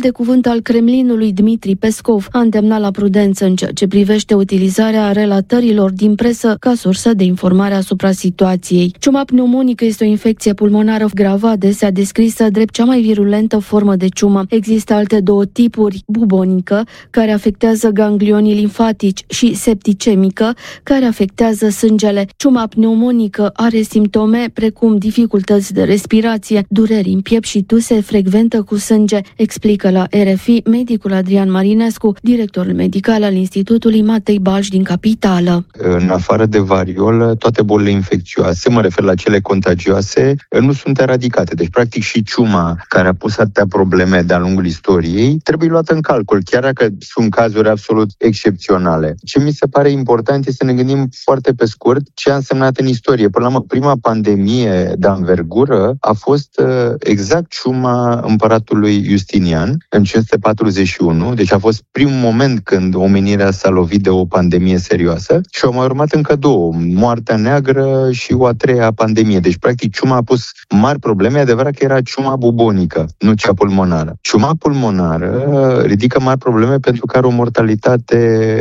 de cuvânt al Kremlinului, Dmitri Peskov, a îndemnat la prudență în ceea ce privește utilizarea relatărilor din presă ca sursă de informare asupra situației. Ciuma pneumonică este o infecție pulmonară gravă, adesea descrisă drept cea mai virulentă formă de ciumă. Există alte două tipuri, bubonică, care afectează ganglionii limfatici, și septicemică, care afectează sângele. Ciuma pneumonică are simptome precum dificultăți de respirație, dureri în piept și tuse frecventă cu sânge, explică la R F I medicul Adrian Marinescu, directorul medical al Institutului Matei Balș din capitală. În afară de variolă, toate bolile infecțioase, mă refer la cele contagioase, nu sunt eradicate. Deci, practic, și ciuma, care a pus atâtea probleme de-a lungul istoriei, trebuie luată în calcul, chiar dacă sunt cazuri absolut excepționale. Ce mi se pare important este să ne gândim foarte pe scurt ce a însemnat în istorie. Până la urmă, prima pandemie de anvergură a fost exact ciuma împăratului Justinian în cinci sute patruzeci și unu, deci a fost primul moment când omenirea s-a lovit de o pandemie serioasă și au mai urmat încă două, moartea neagră și o a treia pandemie. Deci, practic, ciuma a pus mari probleme. E adevărat că era ciuma bubonică, nu cea pulmonară. Ciuma pulmonară ridică mari probleme pentru că are o mortalitate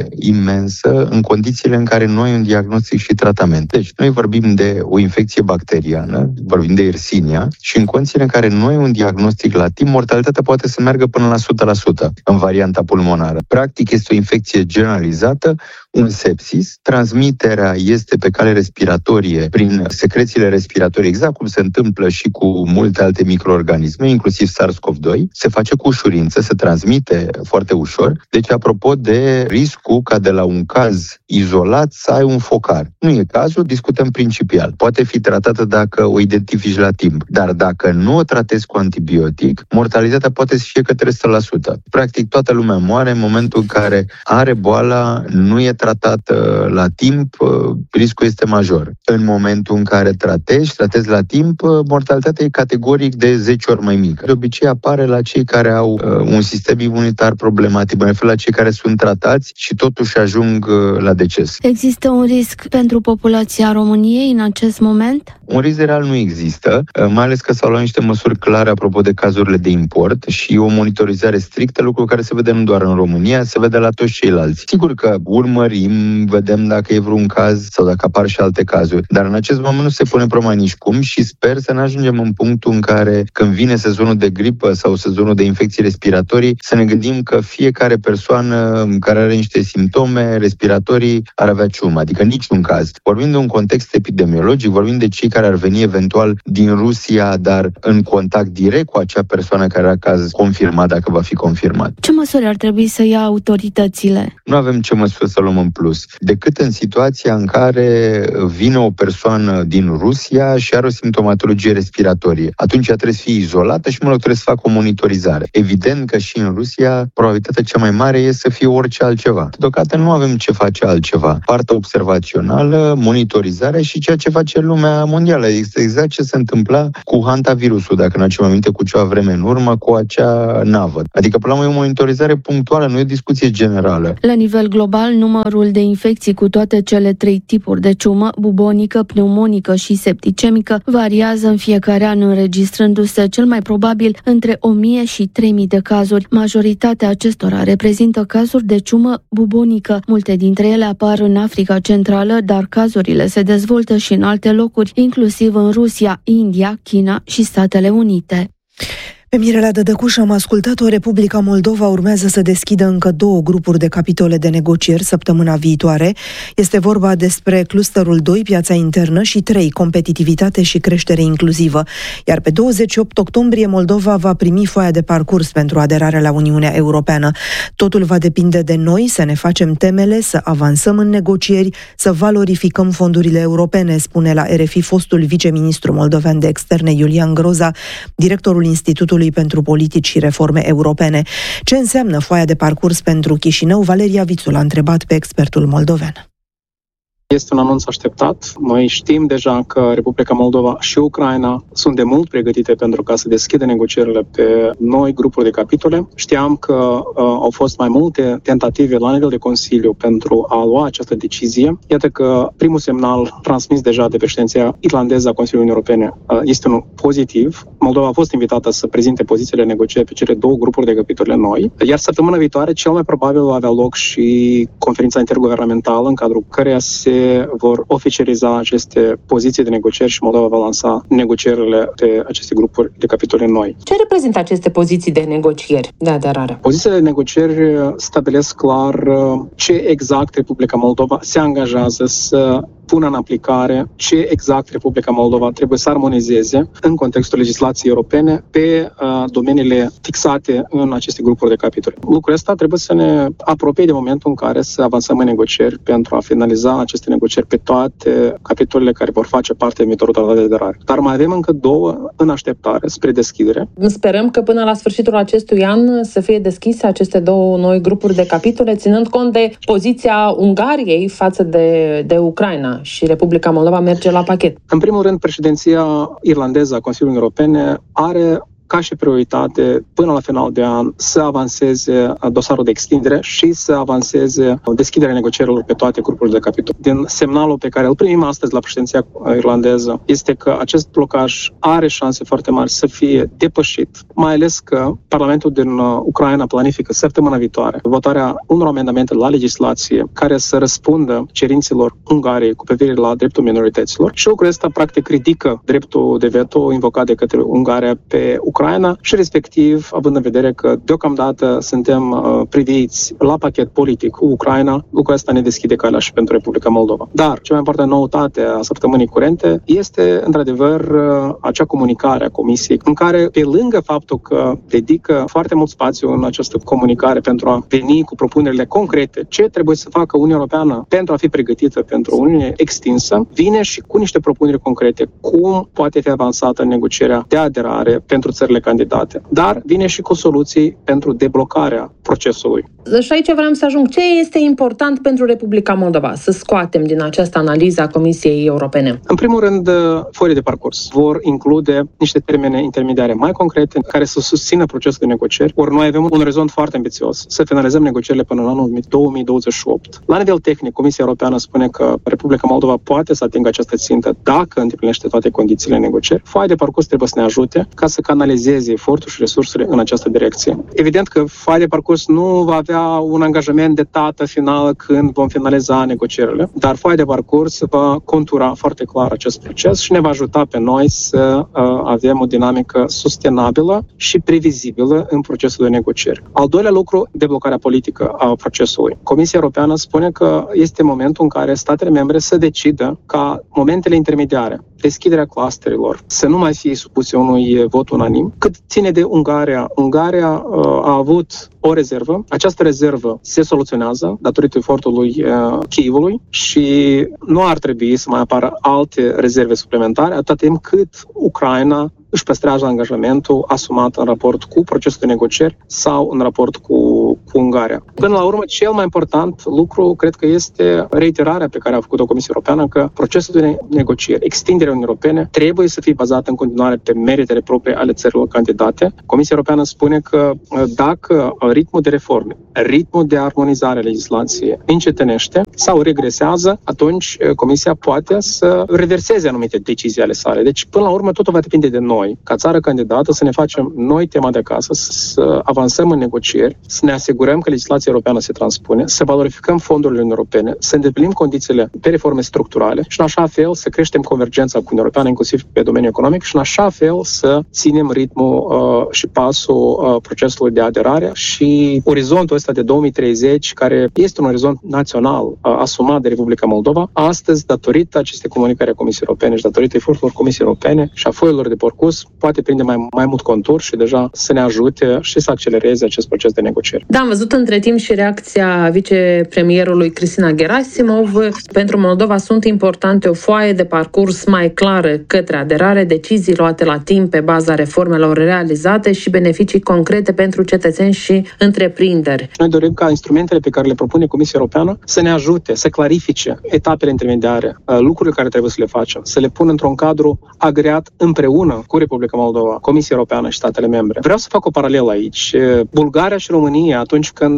imensă în condițiile în care noi un diagnostic și tratament. Deci, noi vorbim de o infecție bacteriană, vorbim de Yersinia, și în condițiile în care noi un diagnostic la timp, mortalitatea poate să meargă până la o sută la sută în varianta pulmonară. Practic, este o infecție generalizată, un sepsis, transmiterea este pe cale respiratorie prin secrețiile respiratorii, exact cum se întâmplă și cu multe alte microorganisme, inclusiv SARS-CoV doi, se face cu ușurință, se transmite foarte ușor. Deci, apropo de riscul ca de la un caz izolat să ai un focar. Nu e cazul, discutăm principial. Poate fi tratată dacă o identifici la timp, dar dacă nu o tratezi cu antibiotic, mortalitatea poate să fie către o sută la sută. Practic, toată lumea moare în momentul în care are boala, nu e tratată la timp, riscul este major. În momentul în care tratezi, tratezi la timp, mortalitatea e categoric de zece ori mai mică. De obicei apare la cei care au uh, un sistem imunitar problematic, mă refer la cei care sunt tratați și totuși ajung uh, la deces. Există un risc pentru populația României în acest moment? Un risc real nu există, uh, mai ales că s-au luat niște măsuri clare apropo de cazurile de import și o monitorizare strictă, lucru care se vede nu doar în România, se vede la toți ceilalți. Sigur că urmărim, vedem dacă e vreun caz sau dacă apar și alte cazuri, dar în acest moment nu se pune problema nici cum și sper să ne ajungem în punctul în care, când vine sezonul de gripă sau sezonul de infecții respiratorii, să ne gândim că fiecare persoană care are niște simptome respiratorii ar avea ciumă, adică niciun caz. Vorbim de un context epidemiologic, vorbim de cei care ar veni eventual din Rusia, dar în contact direct cu acea persoană care are caz confirmat, dacă va fi confirmat. Ce măsuri ar trebui să ia autoritățile? Nu avem ce măsuri să luăm în plus, decât în situația în care vine o persoană din Rusia și are o simptomatologie respiratorie. Atunci trebuie să fie izolată și, mă rog, trebuie să facă o monitorizare. Evident că și în Rusia probabilitatea cea mai mare este să fie orice altceva. Deocamdată nu avem ce face altceva. Partea observațională, monitorizarea și ceea ce face lumea mondială. Este exact ce se întâmpla cu hantavirusul, dacă nu aducem aminte, cu ceva vreme în urmă, cu acea navă. Adică, până la urmă, e o monitorizare punctuală, nu e o discuție generală. La nivel global, numărul de infecții cu toate cele trei tipuri de ciumă, bubonică, pneumonică și septicemică, variază în fiecare an, înregistrându-se cel mai probabil între o mie și trei mii de cazuri. Majoritatea acestora reprezintă cazuri de ciumă bubonică. Multe dintre ele apar în Africa Centrală, dar cazurile se dezvoltă și în alte locuri, inclusiv în Rusia, India, China și Statele Unite. Pe Mirela Dădăcuș am ascultat-o. Republica Moldova urmează să deschidă încă două grupuri de capitole de negocieri săptămâna viitoare. Este vorba despre clusterul doi, piața internă, și trei, competitivitate și creștere inclusivă. Iar pe douăzeci și opt octombrie Moldova va primi foaia de parcurs pentru aderarea la Uniunea Europeană. Totul va depinde de noi să ne facem temele, să avansăm în negocieri, să valorificăm fondurile europene, spune la R F I fostul viceministru moldovean de externe Iulian Groza, directorul Institutului pentru Politici și Reforme Europene. Ce înseamnă foaia de parcurs pentru Chișinău? Valeria Vițul a întrebat pe expertul moldovean. Este un anunț așteptat. Noi știm deja că Republica Moldova și Ucraina sunt de mult pregătite pentru ca să deschidă negocierile pe noi grupuri de capitole. Știam că uh, au fost mai multe tentative la nivel de Consiliu pentru a lua această decizie. Iată că primul semnal transmis deja de președinția irlandeză a Consiliului Europene uh, este unul pozitiv. Moldova a fost invitată să prezinte pozițiile negocieri pe cele două grupuri de capitole noi, iar săptămâna viitoare cel mai probabil va avea loc și conferința interguvernamentală în cadrul căreia se vor oficializa aceste poziții de negocieri și Moldova va lansa negocierile pe aceste grupuri de capitole noi. Ce reprezintă aceste poziții de negocieri de aderare? Pozițiile de negocieri stabilesc clar ce exact Republica Moldova se angajează să pună în aplicare, ce exact Republica Moldova trebuie să armonizeze în contextul legislației europene pe uh, domeniile fixate în aceste grupuri de capitole. Lucrul ăsta trebuie să ne apropie de momentul în care să avansăm în negocieri pentru a finaliza aceste negocieri pe toate capitolele care vor face parte din viitorul tratat de aderare. Dar mai avem încă două în așteptare spre deschidere. Sperăm că până la sfârșitul acestui an să fie deschise aceste două noi grupuri de capitole, ținând cont de poziția Ungariei față de, de Ucraina. Și Republica Moldova merge la pachet. În primul rând, președinția irlandeză a Consiliului Europene are ca și prioritate, până la final de an, să avanseze dosarul de extindere și să avanseze deschiderea negocierilor pe toate grupurile de capitol. Din semnalul pe care îl primim astăzi la președinția irlandeză este că acest blocaj are șanse foarte mari să fie depășit, mai ales că Parlamentul din Ucraina planifică săptămâna viitoare votarea unor amendamente la legislație care să răspundă cerințelor Ungariei cu privire la dreptul minorităților și lucrul ăsta practic ridică dreptul de veto invocat de către Ungaria pe Ucraina și respectiv, având în vedere că deocamdată suntem uh, priviți la pachet politic cu Ucraina, lucrul ăsta ne deschide calea și pentru Republica Moldova. Dar cea mai importantă noutate a săptămânii curente este, într-adevăr, uh, acea comunicare a Comisiei, în care, pe lângă faptul că dedică foarte mult spațiu în această comunicare pentru a veni cu propunerile concrete, ce trebuie să facă Uniunea Europeană pentru a fi pregătită pentru o Uniune extinsă, vine și cu niște propuneri concrete, cum poate fi avansată negocierea de aderare pentru țările candidate, dar vine și cu soluții pentru deblocarea procesului. Și aici vreau să ajung. Ce este important pentru Republica Moldova să scoatem din această analiză a Comisiei Europene? În primul rând, foile de parcurs vor include niște termene intermediare mai concrete care să susțină procesul de negocieri. Ori noi avem un orizont foarte ambițios, să finalizăm negocierile până în anul două mii douăzeci și opt. La nivel tehnic, Comisia Europeană spune că Republica Moldova poate să atingă această țintă dacă îndeplinește toate condițiile negocieri. Foaia de parcurs trebuie să ne ajute ca să canalizeze efortul și resursele în această direcție. Evident că foaia de parcurs nu va avea un angajament de dată finală când vom finaliza negocierile, dar foaia de parcurs va contura foarte clar acest proces și ne va ajuta pe noi să uh, avem o dinamică sustenabilă și previzibilă în procesul de negocieri. Al doilea lucru, deblocarea politică a procesului. Comisia Europeană spune că este momentul în care statele membre să decidă ca momentele intermediare, deschiderea clusterilor, să nu mai fie supuse unui vot unanim. Cât ține de Ungaria, Ungaria uh, a avut o rezervă. Această rezervă se soluționează datorită efortului uh, Kievului și nu ar trebui să mai apară alte rezerve suplimentare atât timp cât Ucraina își păstrează angajamentul asumat în raport cu procesul de negocieri sau în raport cu, cu Ungaria. Până la urmă, cel mai important lucru, cred că este reiterarea pe care a făcut-o Comisia Europeană că procesul de negocieri, extinderea Uniunii Europene, trebuie să fie bazat în continuare pe meritele proprii ale țărilor candidate. Comisia Europeană spune că dacă ritmul de reforme, ritmul de armonizare a legislației încetinește sau regresează, atunci Comisia poate să reverseze anumite decizii ale sale. Deci, până la urmă, totul va depinde de noi, ca țară candidată, să ne facem noi tema de acasă, să avansăm în negocieri, să ne asigurăm că legislația europeană se transpune, să valorificăm fondurile europene, să îndeplinim condițiile de reforme structurale și în așa fel să creștem convergența cu Uniunea Europeană, inclusiv pe domeniul economic, și în așa fel să ținem ritmul uh, și pasul uh, procesului de aderare și orizontul ăsta de două mii treizeci, care este un orizont național uh, asumat de Republica Moldova, astăzi, datorită acestei comunicări a Comisiei Europene și datorită eforturilor Comisiei Europene și a foilor de parcurs parcurs poate prinde mai, mai mult contur și deja să ne ajute și să accelereze acest proces de negocieri. Da, am văzut între timp și reacția vicepremierului Cristina Gerasimov. Pentru Moldova sunt importante o foaie de parcurs mai clară către aderare, decizii luate la timp pe baza reformelor realizate și beneficii concrete pentru cetățeni și întreprinderi. Noi dorim ca instrumentele pe care le propune Comisia Europeană să ne ajute, să clarifice etapele intermediare, lucrurile care trebuie să le facem, să le pună într-un cadru agreat împreună cu Republica Moldova, Comisia Europeană și statele membre. Vreau să fac o paralelă aici. Bulgaria și România, atunci când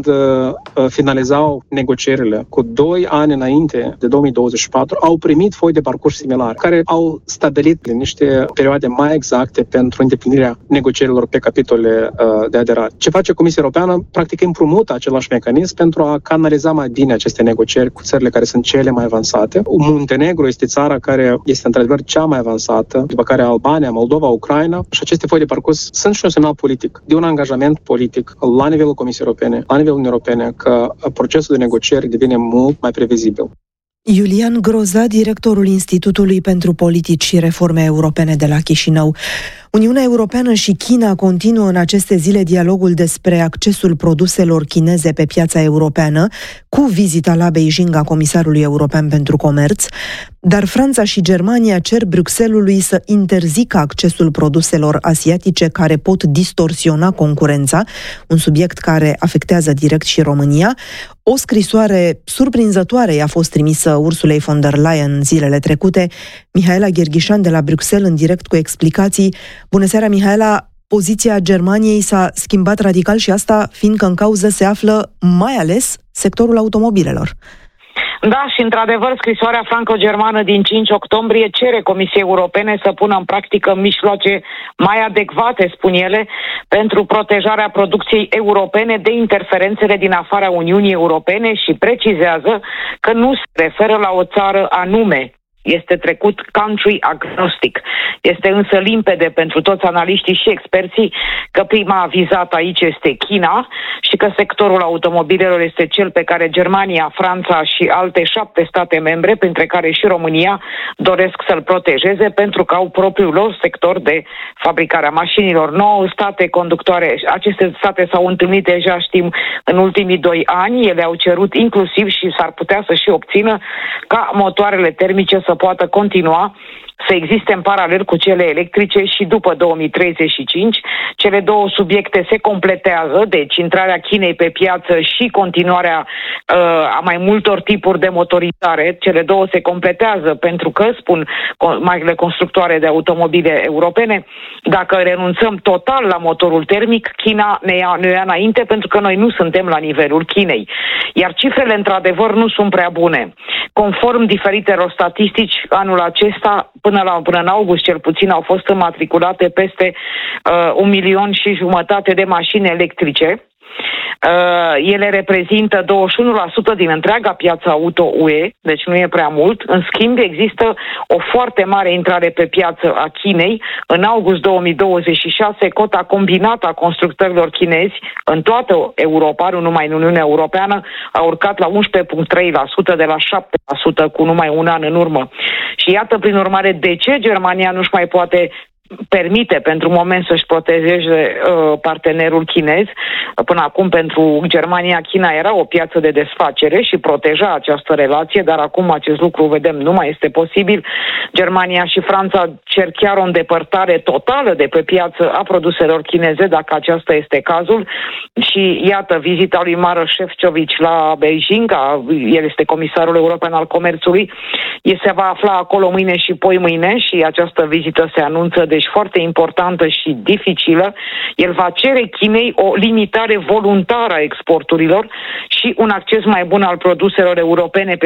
finalizau negocierile cu doi ani înainte de două mii douăzeci și patru, au primit foi de parcurs similar, care au stabilit niște perioade mai exacte pentru îndeplinirea negocierilor pe capitole de aderare. Ce face Comisia Europeană? Practic împrumută același mecanism pentru a canaliza mai bine aceste negocieri cu țările care sunt cele mai avansate. Muntenegru este țara care este într-adevăr cea mai avansată, după care Albania, Moldova, Ucraina, și aceste foi de parcurs sunt și un semnal politic, de un angajament politic la nivelul Comisiei Europene, la nivelul Uniunii Europene, că procesul de negocieri devine mult mai previzibil. Iulian Groza, directorul Institutului pentru Politici și Reforme Europene de la Chișinău. Uniunea Europeană și China continuă în aceste zile dialogul despre accesul produselor chineze pe piața europeană, cu vizita la Beijing a Comisarului European pentru Comerț, dar Franța și Germania cer Bruxellesului să interzică accesul produselor asiatice care pot distorsiona concurența, un subiect care afectează direct și România. O scrisoare surprinzătoare i-a fost trimisă Ursulei von der Leyen zilele trecute. Mihaela Gherghișan de la Bruxelles în direct cu explicații. Bună seara, Mihaela! Poziția Germaniei s-a schimbat radical și asta fiindcă în cauză se află mai ales sectorul automobilelor. Da, și într-adevăr, scrisoarea franco-germană din cinci octombrie cere Comisiei Europene să pună în practică mijloace mai adecvate, spun ele, pentru protejarea producției europene de interferențele din afara Uniunii Europene și precizează că nu se referă la o țară anume. Este trecut country agnostic. Este însă limpede pentru toți analiștii și experții că prima vizată aici este China și că sectorul automobilelor este cel pe care Germania, Franța și alte șapte state membre, printre care și România, doresc să-l protejeze pentru că au propriul lor sector de fabricare a mașinilor. Nouă state conductoare, aceste state s-au întâlnit deja, știm, în ultimii doi ani. Ele au cerut inclusiv și s-ar putea să și obțină ca motoarele termice să poată continua să existe în paralel cu cele electrice și după două mii treizeci și cinci. Cele două subiecte se completează, deci intrarea Chinei pe piață și continuarea uh, a mai multor tipuri de motorizare. Cele două se completează pentru că, spun marile constructoare de automobile europene, dacă renunțăm total la motorul termic, China ne ia, ne ia înainte pentru că noi nu suntem la nivelul Chinei. Iar cifrele, într-adevăr, nu sunt prea bune. Conform diferitelor statistici, anul acesta, până, la, până în august cel puțin, au fost înmatriculate peste uh, un milion și jumătate de mașini electrice. Uh, ele reprezintă douăzeci și unu la sută din întreaga piață auto U E, deci nu e prea mult. În schimb, există o foarte mare intrare pe piață a Chinei. În august două mii douăzeci și șase, cota combinată a constructorilor chinezi în toată Europa, nu numai în Uniunea Europeană, a urcat la unsprezece virgulă trei la sută de la șapte la sută cu numai un an în urmă. Și iată, prin urmare, de ce Germania nu-și mai poate permite pentru moment să-și protejeze uh, partenerul chinez. Până acum pentru Germania, China era o piață de desfacere și proteja această relație, dar acum acest lucru, vedem, nu mai este posibil. Germania și Franța cer chiar o îndepărtare totală de pe piață a produselor chineze, dacă aceasta este cazul. Și iată, vizita lui Maroš Šefčovič la Beijing, a, el este comisarul european al comerțului, el se va afla acolo mâine și poi mâine și această vizită se anunță de deci foarte importantă și dificilă. El va cere Chinei o limitare voluntară a exporturilor și un acces mai bun al produselor europene pe